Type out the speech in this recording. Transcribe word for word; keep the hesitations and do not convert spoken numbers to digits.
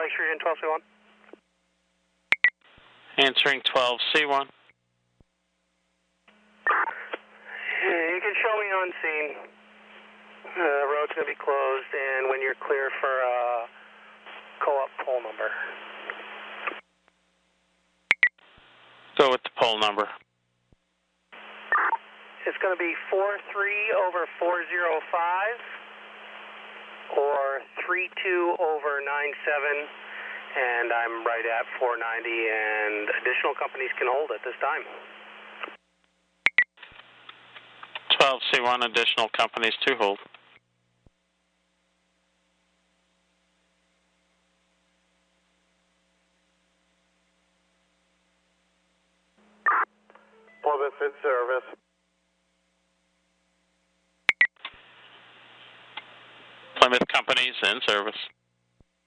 Lakeshore in twelve C one. Answering twelve C one. You can show me on scene. Uh, the road's going to be closed, and when you're clear for uh, co-op poll number. Go with the poll number. It's going to be four three over four zero five or three two over nine seven, and I'm right at four ninety, and additional companies can hold at this time. twelve C one, additional companies to hold. Plymouth in service. Plymouth companies in service.